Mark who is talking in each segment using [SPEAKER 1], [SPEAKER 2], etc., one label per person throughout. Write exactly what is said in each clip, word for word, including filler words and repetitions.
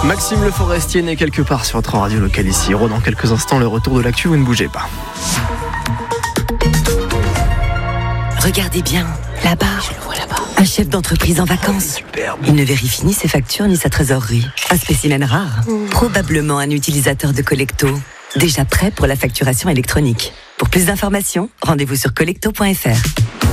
[SPEAKER 1] Maxime Le Forestier n'est quelque part sur votre radio locale ici. Héros, dans quelques instants, le retour de l'actu, vous ne bougez pas.
[SPEAKER 2] Regardez bien, là-bas, je le vois là-bas. Un chef d'entreprise en vacances.
[SPEAKER 1] Superbe.
[SPEAKER 2] Il ne vérifie ni ses factures ni sa trésorerie. Un spécimen rare. Mmh. Probablement un utilisateur de Collecto. Déjà prêt pour la facturation électronique. Pour plus d'informations, rendez-vous sur collecto point f r.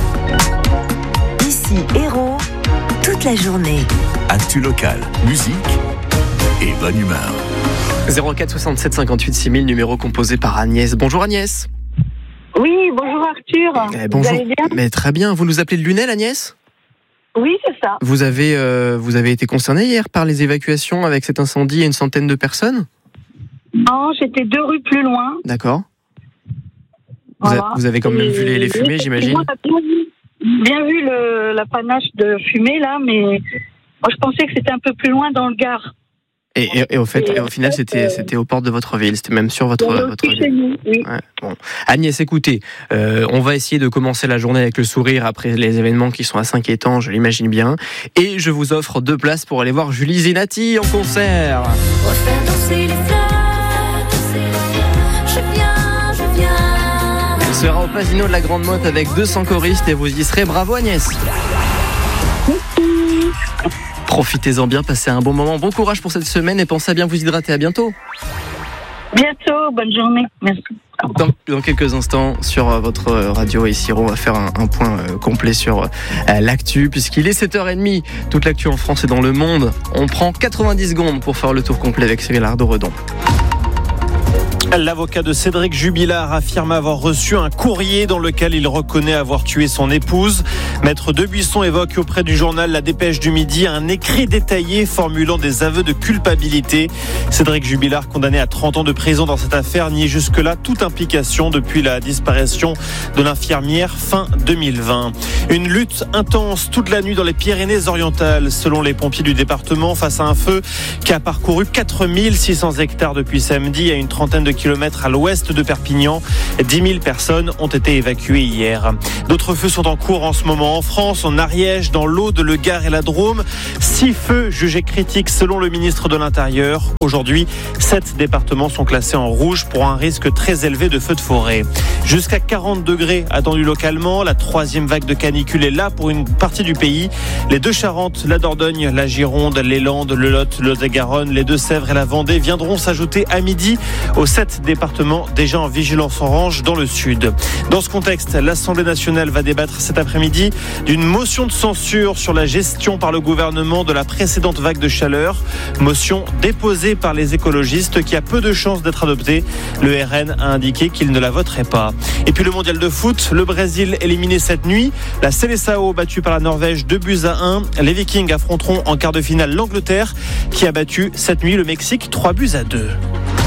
[SPEAKER 2] Ici, Héros, toute la journée.
[SPEAKER 3] Actu locale, musique et bonne humeur.
[SPEAKER 1] zéro quatre soixante-sept cinquante-huit six mille, numéro composé par Agnès. Bonjour Agnès.
[SPEAKER 4] Oui, bonjour Arthur.
[SPEAKER 1] Eh, bonjour.
[SPEAKER 4] Vous allez bien ?
[SPEAKER 1] Mais très bien. Vous nous appelez de Lunel, Agnès ?
[SPEAKER 4] Oui, c'est ça.
[SPEAKER 1] Vous avez, euh, vous avez été concernée hier par les évacuations avec cet incendie et une centaine de personnes ?
[SPEAKER 4] Non, j'étais deux rues plus loin.
[SPEAKER 1] D'accord.
[SPEAKER 4] Voilà.
[SPEAKER 1] Vous, a, vous avez quand même
[SPEAKER 4] Et
[SPEAKER 1] vu les, les fumées, j'imagine ?
[SPEAKER 4] Moi, j'ai bien vu, bien vu le, la panache de fumée, là, mais moi, je pensais que c'était un peu plus loin dans le Gard.
[SPEAKER 1] Et, et, et au fait, et au final, c'était, c'était aux portes de votre ville, c'était même sur votre, votre ville.
[SPEAKER 4] Chez nous, oui.
[SPEAKER 1] Ouais, bon. Agnès, écoutez, euh, on va essayer de commencer la journée avec le sourire après les événements qui sont assez inquiétants, je l'imagine bien. Et je vous offre deux places pour aller voir Julie Zenati en concert.
[SPEAKER 5] Refaire danser les fleurs, je viens, je viens.
[SPEAKER 1] Elle sera au Pasino de la Grande Motte avec deux cents choristes et vous y serez. Bravo Agnès. Profitez-en bien, passez un bon moment. Bon courage pour cette semaine et pensez à bien vous hydrater. À bientôt.
[SPEAKER 4] Bientôt, bonne journée. Merci.
[SPEAKER 1] Dans, dans quelques instants, sur votre radio et Siro, on va faire un, un point euh, complet sur euh, l'actu, puisqu'il est sept heures trente. Toute l'actu en France et dans le monde. On prend quatre-vingt-dix secondes pour faire le tour complet avec Cyril Ardo-Redon.
[SPEAKER 6] L'avocat de Cédric Jubilard affirme avoir reçu un courrier dans lequel il reconnaît avoir tué son épouse. Maître Debuisson évoque auprès du journal La Dépêche du Midi un écrit détaillé formulant des aveux de culpabilité. Cédric Jubilard, condamné à trente ans de prison dans cette affaire, nie jusque-là toute implication depuis la disparition de l'infirmière fin deux mille vingt. Une lutte intense toute la nuit dans les Pyrénées-Orientales, selon les pompiers du département, face à un feu qui a parcouru quatre mille six cents hectares depuis samedi à une trentaine de kilomètres à l'ouest de Perpignan. dix mille personnes ont été évacuées hier. D'autres feux sont en cours en ce moment en France, en Ariège, dans l'Aude, le Gard et la Drôme. Six feux jugés critiques selon le ministre de l'Intérieur. Aujourd'hui, sept départements sont classés en rouge pour un risque très élevé de feux de forêt. Jusqu'à quarante degrés attendus localement. La troisième vague de canicule est là pour une partie du pays. Les Deux-Charentes, la Dordogne, la Gironde, les Landes, le Lot, le Lot-et-Garonne, les Deux-Sèvres et la Vendée viendront s'ajouter à midi aux sept départements déjà en vigilance orange dans le sud. Dans ce contexte, l'Assemblée nationale va débattre cet après-midi d'une motion de censure sur la gestion par le gouvernement de la précédente vague de chaleur. Motion déposée par les écologistes qui a peu de chances d'être adoptée. Le R N a indiqué qu'il ne la voterait pas. Et puis le mondial de foot, le Brésil éliminé cette nuit. La Seleção battue par la Norvège deux buts à un. Les Vikings affronteront en quart de finale l'Angleterre qui a battu cette nuit le Mexique trois buts à deux.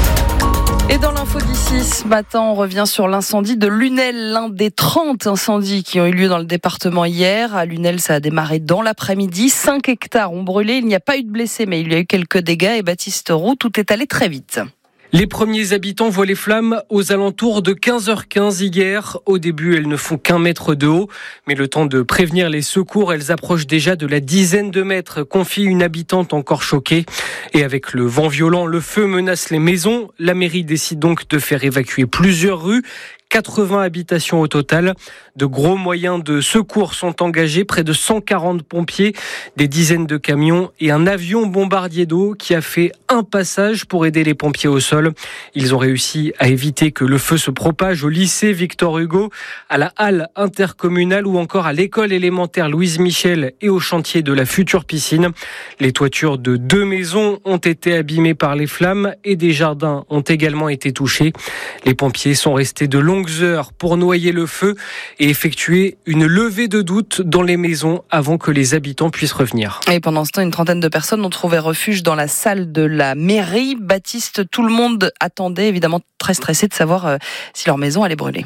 [SPEAKER 7] Et dans l'info d'ici ce matin, on revient sur l'incendie de Lunel, l'un des trente incendies qui ont eu lieu dans le département hier. À Lunel, ça a démarré dans l'après-midi. cinq hectares ont brûlé. Il n'y a pas eu de blessés, mais il y a eu quelques dégâts. Et Baptiste Roux, tout est allé très vite.
[SPEAKER 8] Les premiers habitants voient les flammes aux alentours de quinze heures quinze hier. Au début, elles ne font qu'un mètre de haut. Mais le temps de prévenir les secours, elles approchent déjà de la dizaine de mètres, confie une habitante encore choquée. Et avec le vent violent, le feu menace les maisons. La mairie décide donc de faire évacuer plusieurs rues. quatre-vingts habitations au total. De gros moyens de secours sont engagés, près de cent quarante pompiers, des dizaines de camions et un avion bombardier d'eau qui a fait un passage pour aider les pompiers au sol. Ils ont réussi à éviter que le feu se propage au lycée Victor Hugo, à la halle intercommunale ou encore à l'école élémentaire Louise Michel et au chantier de la future piscine. Les toitures de deux maisons ont été abîmées par les flammes et des jardins ont également été touchés. Les pompiers sont restés de longues heures pour noyer le feu et effectuer une levée de doute dans les maisons avant que les habitants puissent revenir.
[SPEAKER 7] Et pendant ce temps, une trentaine de personnes ont trouvé refuge dans la salle de la mairie. Baptiste, tout le monde attendait, évidemment très stressé de savoir si leur maison allait brûler.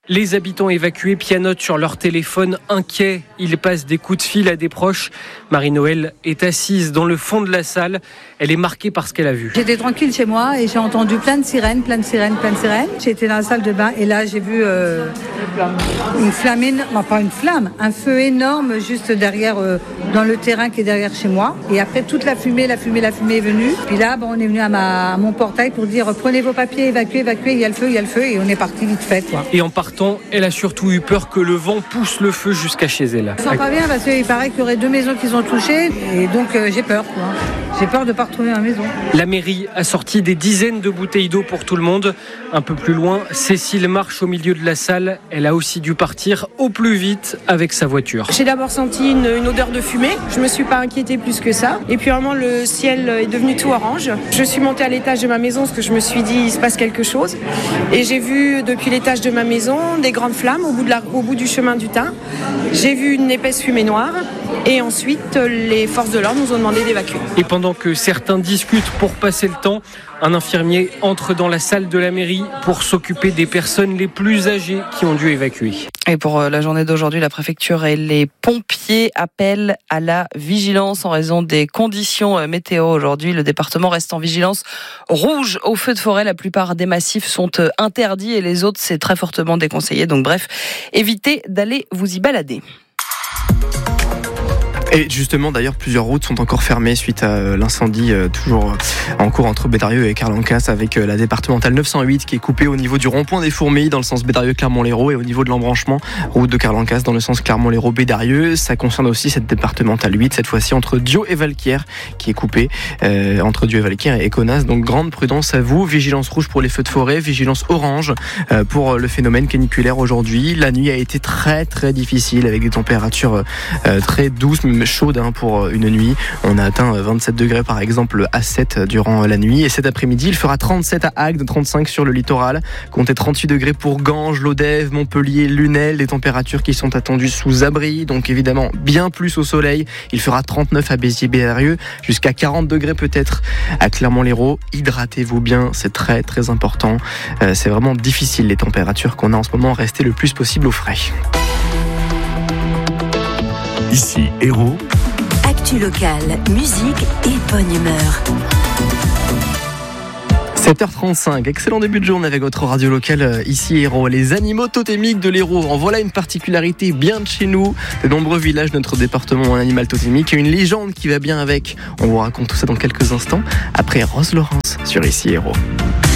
[SPEAKER 8] Les habitants évacués pianotent sur leur téléphone, inquiets. Ils passent des coups de fil à des proches. Marie-Noël est assise dans le fond de la salle. Elle est marquée par ce qu'elle a vu.
[SPEAKER 9] J'étais tranquille chez moi et j'ai entendu plein de sirènes, plein de sirènes, plein de sirènes. J'étais dans la salle de bain et là j'ai vu euh, une flamme énorme, enfin pas une flamme, un feu énorme juste derrière, euh, dans le terrain qui est derrière chez moi. Et après toute la fumée, la fumée, la fumée est venue. Puis là, bon, on est venu à, ma, à mon portail pour dire prenez vos papiers, évacuez, évacuez, il y a le feu, il y a le feu. Et on est parti vite fait, quoi.
[SPEAKER 8] Et en partant, elle a surtout eu peur que le vent pousse le feu jusqu'à chez elle.
[SPEAKER 9] Je sens pas bien parce qu'il paraît qu'il y aurait deux maisons qui sont touchées et donc euh, j'ai peur, quoi. J'ai peur de ne pas retrouver ma maison.
[SPEAKER 8] La mairie a sorti des dizaines de bouteilles d'eau pour tout le monde. Un peu plus loin, Cécile marche au milieu de la salle. Elle a aussi dû partir au plus vite avec sa voiture.
[SPEAKER 10] J'ai d'abord senti une, une odeur de fumée. Je ne me suis pas inquiétée plus que ça. Et puis vraiment, le ciel est devenu tout orange. Je suis montée à l'étage de ma maison parce que je me suis dit il se passe quelque chose. Et j'ai vu depuis l'étage de ma maison des grandes flammes au bout, de la, au bout du chemin du Thym. J'ai vu une épaisse fumée noire. Et ensuite, les forces de l'ordre nous ont demandé d'évacuer.
[SPEAKER 8] Et pendant que certains discutent pour passer le temps, un infirmier entre dans la salle de la mairie pour s'occuper des personnes les plus âgées qui ont dû évacuer.
[SPEAKER 7] Et pour la journée d'aujourd'hui, la préfecture et les pompiers appellent à la vigilance en raison des conditions météo. Aujourd'hui, le département reste en vigilance rouge aux feux de forêt. La plupart des massifs sont interdits et les autres, c'est très fortement déconseillé. Donc bref, évitez d'aller vous y balader.
[SPEAKER 1] Et justement, d'ailleurs, plusieurs routes sont encore fermées suite à l'incendie euh, toujours en cours entre Bédarieux et Carlancas, avec euh, la départementale neuf cent huit qui est coupée au niveau du rond-point des Fourmilles dans le sens Bédarieux-Clermont-Lérault et au niveau de l'embranchement route de Carlancas dans le sens Clermont-Lérault-Bédarieux. Ça concerne aussi cette départementale huit, cette fois-ci entre Dio et Valquières, qui est coupée euh, entre Dio et Valquières et Connasse. Donc grande prudence à vous. Vigilance rouge pour les feux de forêt, vigilance orange euh, pour le phénomène caniculaire aujourd'hui. La nuit a été très très difficile avec des températures euh, très douces, chaude hein, pour une nuit. On a atteint vingt-sept degrés par exemple à sept durant la nuit. Et cet après-midi, il fera trente-sept à Agde, trente-cinq sur le littoral. Comptez trente-huit degrés pour Ganges, Lodève, Montpellier, Lunel. Des températures qui sont attendues sous abri. Donc évidemment, bien plus au soleil. Il fera trente-neuf à Béziers-Bédarieux, jusqu'à quarante degrés peut-être à Clermont-Lérault. Hydratez-vous bien, c'est très très important. Euh, c'est vraiment difficile les températures qu'on a en ce moment. Restez le plus possible au frais.
[SPEAKER 3] Ici Hérault.
[SPEAKER 2] Actu locale, musique et bonne humeur.
[SPEAKER 1] sept heures trente-cinq, excellent début de journée avec votre radio locale ici Hérault. Les animaux totémiques de l'Hérault, en voilà une particularité bien de chez nous. De nombreux villages de notre département ont un animal totémique et une légende qui va bien avec. On vous raconte tout ça dans quelques instants après Rose Laurence sur ici Hérault.